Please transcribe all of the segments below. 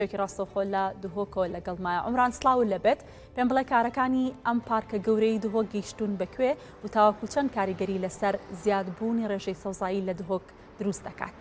ڕاستەوخۆ لە دهۆکۆ لەگەڵمایە عمران سڵاو لەبێت پێم بڵێ کارەکانی ئەم پارکە گەورەی دهۆک گەیشتون بکوێ و تاوەکو چەند کاریگەری لەسەر زیادبوونی ڕێژەی سەوزایی لە دهۆک دروست دەکات.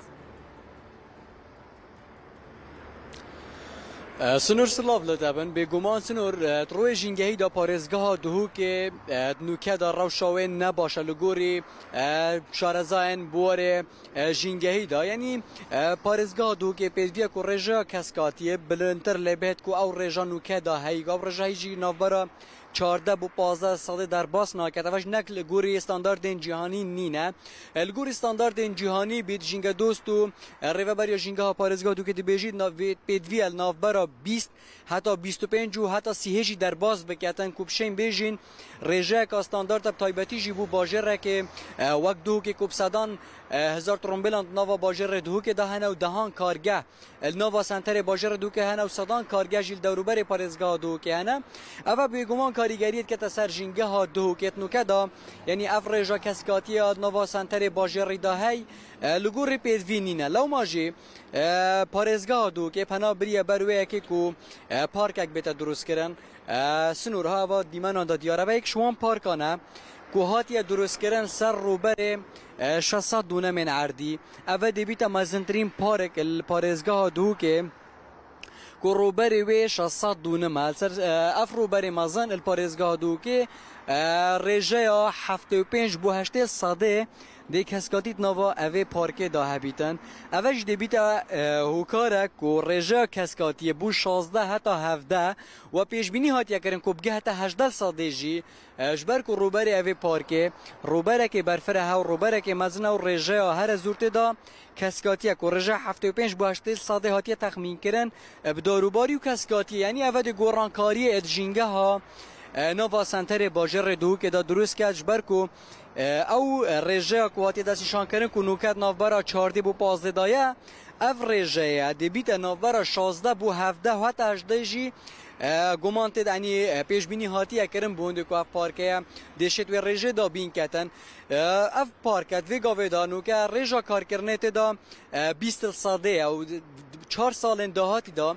سنور سلاف لطبعا به گمان سنور روی جنگهی دا پارێزگاها دهوک نوکه دا روشاوه نباشه لگوری شارزاین بواره جنگهی دا یعنی پارێزگاها دهوک پیدویه که رژا کسکاتیه بلندتر لبهت که او رژا نوکه دا هیگا و رژا هیجی نوبرا 14 بو 15 ساده در باس ناکد اوش نکل گوری استاندارد جهانی نینه الگوری استاندارد جهانی بید جنگ دوستو ریوبر یا جنگ ها پارێزگاه دو که دی بیجید پیدوی نوبرا 20 حتی 25 و حتی 30 در باز بکتن کوبشین بیجین رژه که استاندارد تایبتی جی بو باجر که وقت دو که کوبسدان هزار ترومبیلان نوا باجر دو که دهنه و دهان کارگه نوا سنتر باجر دو که هنه و صدان کارگه جیل دوروبر پارێزگاه دو که هنه اوه بیگمان کاریگریت که تسر جنگه ها دو که نوکه دا یعنی افرجا کسکاتی نوا سنتر باجر دهی لگور پیدوی نینه لو ماجی پارێزگاه دو که پناه بریه بروه که کو پارکک بیت درست کرن سنورها و دیمنان دا دیاره و یک شوان پارکانه که هاتی درست کردن سر روبر 600 دونه من عردی اوه دیبیت مزنترین پارک پارێزگاه دو که روبر وی 600 دونه مال سر اف روبر مزن پارێزگاه دو که رژه 75 بو 8 ساده دی کسکاتیت نوا اوه پارکه دا هبیتن اوش دبیتا هوکاره که رژه کسکاتی بو 16 حتی 17 و پیشبینی هاتیه کرن که بگه حتی 18 ساده جی جبر که روبر اوه پارکه روبره که برفره ها و روبره که مزنه و رژه هر زورت دا کسکاتیه که رژه 75 بو 8 ساده هاتیه تخمین کرن بداروباری و کسکاتی یعنی اوه دی گورانکاری ادجینگه ها نوا سنتر باجر دو که دا درست کرد جبر که او رژه قواتی دستشان کردن که نوکت نوبرا 14 بو 15 دایه او رژه دبیت نوبرا 16 بو 17 و حتی 18 جی گمانتید انی پیشبینی هاتی اکرم بونده که اف پارکه دشت و رژه دا بین کتن اف پارکت وی گاوه دانو که رژه کار کرنه دا 20 ساده او 4 سال دهاتی دا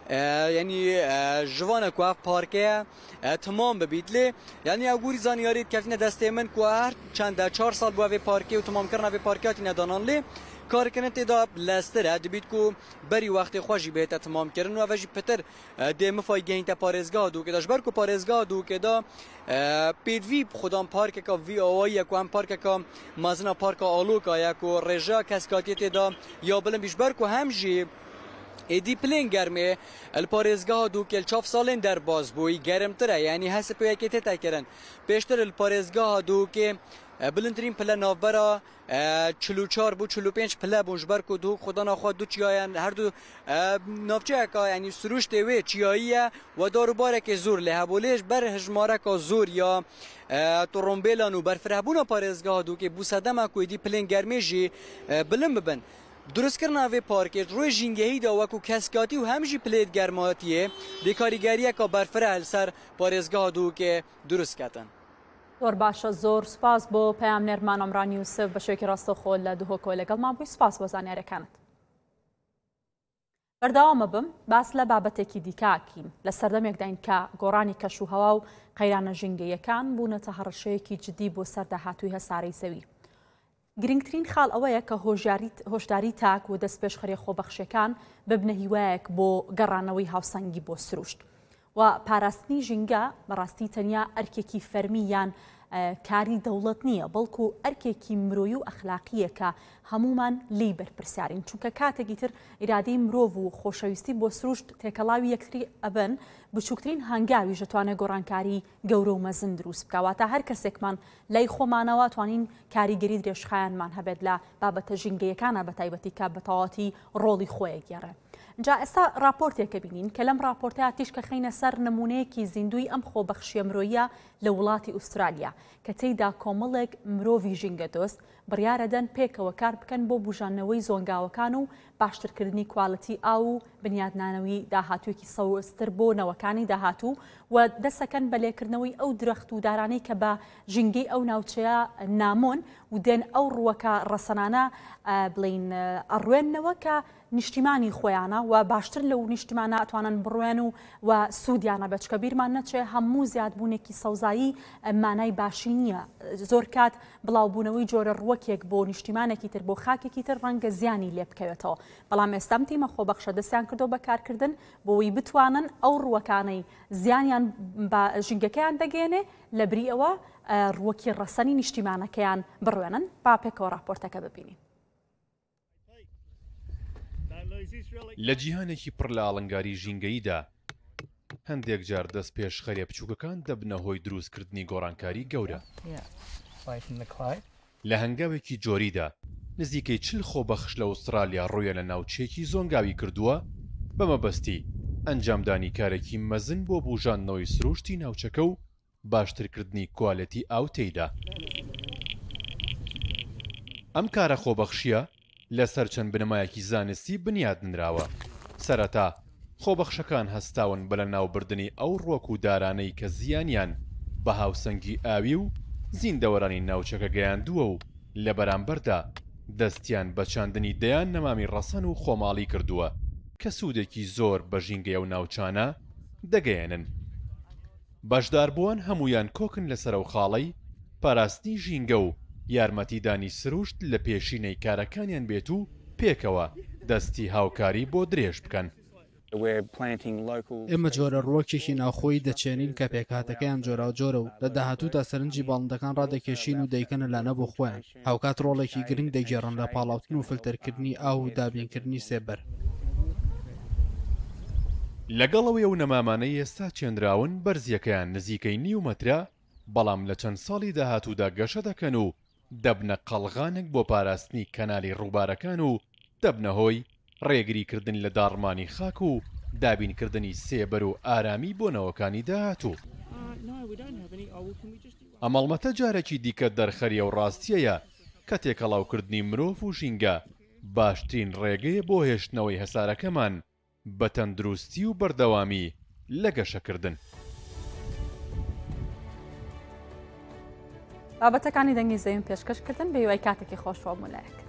یعنی جوان که پارکه تمام ببیدله یعنی اگوری زانیاریت کفتین دسته من که هر چند 4 سال بو پارکه و تمام کردن اوی پارکاتی ندانان لی کار کنن تدا لستر دبید که بری وقت خوشی بهت تمام کردن و اوجی پتر دم فای گین تا پارێزگاه دو که داش بر که پارێزگاه دو که دا پیدوی خودم پارک که وی اوایی که هم پارک که مازنا پارک آلوکا یا که رژا کسکاتی تدا یا بلن بیش بر که همجی ایدی پلین گرمه الپارێزگاه دو که 4 سالن در باز بوی گرمتره یعنی حس پیاکت تکرن پیشتر الپارێزگاه دو که بلندرین پله نوبرا 44 بو 45 پله بوجبر کو دو خدا نخواد دو چیاین هر دو نافچه کا یعنی سروش دوی چیاییه و داروباره که زور له بولش بر هجماره کا زور یا ترومبیلانو بر فرهبونا پارێزگاه دو که بو صدم کو دی پلین گرمه جی بلم ببن درست کردن اوی پارکت روی جنگهی دا وکو کسکاتی و همجی پلید گرماتیه دی کاریگریه که برفره هلسر پارێزگاه دو که درست کردن زۆر باشە زۆر سپاس بۆ پەیامنێرمان ئەمران یوسف بە شوێکی ڕاستەوخۆ لە دهۆکۆ لەگەڵمان بووی سپاس بۆ زانیاریەکانت. بەردەوامە بم باس لە بابەتێکی دیکاکین لە سەردەمێکداین کە گۆڕانی کەشوهەوا و قەیرانە ژینگەیەکان بوونەتە هەڕەشەیەکی جدی بۆ سەرداهاتووی هەسارەی زەوی. گرنگترین خاڵ ئەوەیە کە هۆشداری تاک و دەست پێشخەری خۆبەخشیەکان ببنە هیوایەک بۆ گەڕانەوەی هاوسەنگی بۆ سروشت. و پاراستنی ژینگە بەڕاستی تەنیا ئەرکێکی فەرمی یان کاری دەوڵەت نییە بەڵکو ئەرکێکی مرۆیی و ئەخلاقیە کە هەمومان لی بەرپرسیارین چونکە کاتێکی تر ئیرادەی مرۆڤ و خۆشەویستی بۆ سروشت تێکەڵاوی یەکتری ئەبن بچووکترین هەنگاوی دەتوانێت گۆڕانکاری گەورە و مەزن دروست بکەواتە هەر کەسێکمان لای خۆمانەوە توانین کاریگەری درێژخایانمان هەبێت لە بابەتە ژینگەیەکانە بە تایبەتی کە بە تەواوەتی ڕۆڵی خۆیە گێڕێ. جا ئێستا راپۆرتێکە بینین کە لەم راپۆرتەیە تیشکە خینە سەر نمونەیەکی زیندوی ئەم خۆبەخشیە مرۆیە لە وڵاتی ئوسترالیا کە تێیدا کۆمەڵێک مرۆڤی ژینگە دۆست بڕیارەدەن پێکەوە کار بکەن بۆ بژانەوەی زۆنگاوەکان و باشترکردنی کواڵەتی ئاو و بنیادنانەوەی داهاتوویەکی سەوستر بۆ نەوەکانی داهاتوو و دەسەکەن بە لێکردنەوەی ئەو درەخت و دارانەی کە بە ژینگەی ئەو ناوچەیە نامۆن و دێن ئەو ڕووەکە ڕەسەنانە بڵین ئەڕوێننەوە کە نیشتیمانی خۆیانە و باشتر لەو نیشتیمانە ئەتوانن بڕوێن و سوودیانە بچکە بیرمان نەچێ هەموو زیادبوونێکی سەوزایی مانای باشی نییە. زۆر کات بڵاوبوونەوەی جۆرە ڕوەکێک بۆ نیشتیمانێکی تر بۆ خاکێکی تر ڕەنگە زیانی لێ بکەوێتەوە. بەڵام ئێستام تیمە خۆبەخشە دەستیان کردو بەکارکردن بۆەوەی بتوانن ئەو ڕووەکانەی زیانیان بە ژینگەکەیان دەگەێنێ لە بری ئەوە ڕووەکی ڕەسەنی نیشتیمانەکەیان بڕوێنن. با پێکەوە راپۆرتەکە ببینین. لە جیهانێکی پڕ لە ئاڵنگاری ژینگەییدا هەندێک جار دەست پێش خەریە بچووکەکان دەبنە هۆی دروستکردنی گۆڕانکاری گەورە. لە هەنگاوێکی جۆریدا نزیکەی 40 خۆبەخش لە ئوسترالیا ڕوویە لە ناوچێکی زۆنگاوی کردووە بەمەبەستی ئەنجامدانی کارێکی مەزن بۆ بوژاندنەوەی سروشتی ناوچەکە و باشترکردنی کوالەتی ئاو تێیدا. ئەم کارە خۆبەخشیە لەسەر چەند بنەمایەکی زانستی بنیادنراوە. سەرەتا خۆبەخشەکان هەستاون بە لە ناوبردنی ئەو ڕۆک و دارانەی کە زیانیان بە هاوسەنگی ئاوی و زیندەوەرانی ناوچەکە گەیاندووە و لە بەرامبەردا دەستیان بە چاندنی دەیان نەمامی ڕەسەن و خۆماڵی کردووە کە سوودێکی زۆر بە ژینگەیە و ناوچانە دەگەیەنن. بەشداربووان هەمویان کۆکن لەسەر ئەو خاڵەی پاراستنی ژینگە و یارمەتیدانی سروشت لە پێشینەی کارەکانیان بێت و پێکەوە دەستی هاوکاری بۆ درێژ بکەن. ئێمە جۆرە ڕۆکێکی ناوخۆی دەچێنین کە پێکهاتەکەیان جۆرا جۆرە و لە داهاتوودا سەرنجی باڵندەکان ڕادەکێشین و دەیکەنە لانە بۆ خۆیان. هاوکات ڕۆڵێکی گرنگ دەگێڕن لە پاڵاوتن و فلتەرکردنی ئاو و دابینکردنی سێبەر. لەگەڵەوەی ئەو نەمامانەی ئێستا چێنراون بەرزیەکەیان نزیکەی نیو مەترە، بەڵام لە چەند ساڵی داهاتوودا گەشە دەکەن و دەبنە قەڵغانێک بۆ پاراستنی کەنالی ڕووبارەکان و دەبنە هۆی ڕێگریکردن لە داڕمانی خاک و دابینکردنی سێبەر و ئارامی بۆ نەوەکانی داهاتوو. ئەمەڵمەتە جارێکی دیکە دەرخەریە و ڕاستیەیە کە تێکەڵاوکردنی مرۆڤ و ژینگە باشترین ڕێگەیە بۆ هێشتنەوەی هەسارەکەمان بە تەندروستی و بەردەوامی لە گەشەکردن. بابەتەکانی دەنگی زەوین پێشکەشکردن بە هیوای کاتێکی خۆش بۆ مولایەک.